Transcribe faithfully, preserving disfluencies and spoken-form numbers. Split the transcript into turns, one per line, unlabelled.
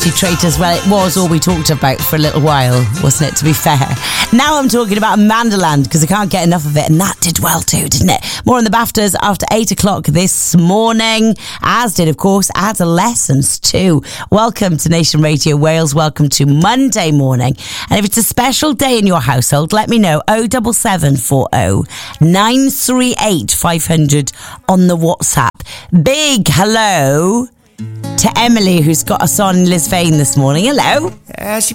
Traitors, well, it was all we talked about for a little while, wasn't it, to be fair? Now I'm talking about Manderland, because I can't get enough of it, and that did well too, didn't it? More on the BAFTAs after eight o'clock this morning, as did, of course, Adolescence too. Welcome to Nation Radio Wales, welcome to Monday morning, and if it's a special day in your household, let me know, oh seven seven four oh nine three eight five hundred on the WhatsApp. Big hello to Emily, who's got us on Lisvane this morning. Hello.
Uh, she